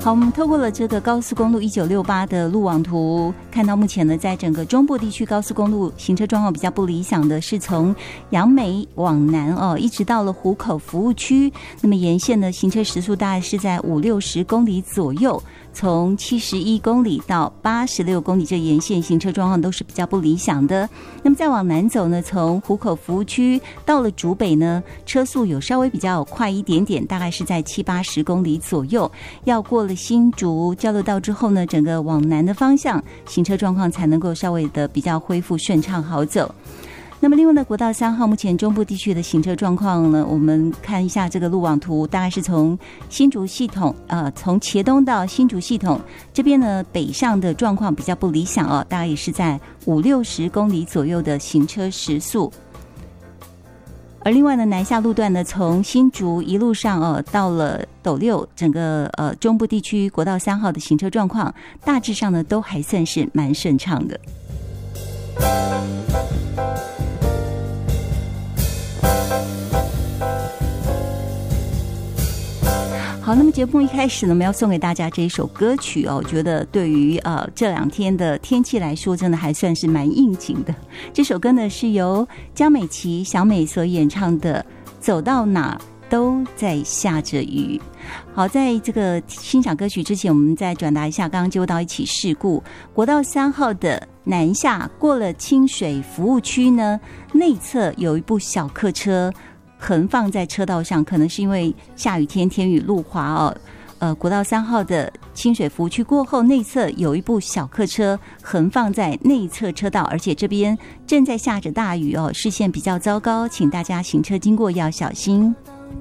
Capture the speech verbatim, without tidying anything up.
好，我们透过了这个高速公路一九六八的路网图，看到目前呢，在整个中部地区高速公路行车状况比较不理想的是从杨梅往南哦，一直到了湖口服务区，那么沿线的行车时速大概是在五六十公里左右。从七十一公里到八十六公里，这沿线行车状况都是比较不理想的。那么再往南走呢，从湖口服务区到了竹北呢，车速有稍微比较快一点点，大概是在七八十公里左右。要过了新竹交流道之后呢，整个往南的方向行车状况才能够稍微的比较恢复顺畅好走。那么另外呢，国道三号目前中部地区的行车状况呢，我们看一下这个路网图，大概是从新竹系统呃，从茄东到新竹系统这边呢，北上的状况比较不理想哦，大概也是在五六十公里左右的行车时速。而另外呢，南下路段呢，从新竹一路上哦，到了斗六，整个呃中部地区国道三号的行车状况大致上呢，都还算是蛮顺畅的。好，那么节目一开始呢，我们要送给大家这一首歌曲哦，我觉得对于呃这两天的天气来说，真的还算是蛮应景的。这首歌呢是由江美琪、小美所演唱的《走到哪都在下着雨》。好，在这个欣赏歌曲之前，我们再转达一下刚刚接到一起事故，国道三号的南下过了清水服务区呢，内侧有一部小客车横放在车道上，可能是因为下雨天天雨路滑哦。呃，国道三号的清水服务区过后，内侧有一部小客车横放在内侧车道，而且这边正在下着大雨哦，视线比较糟糕，请大家行车经过要小心。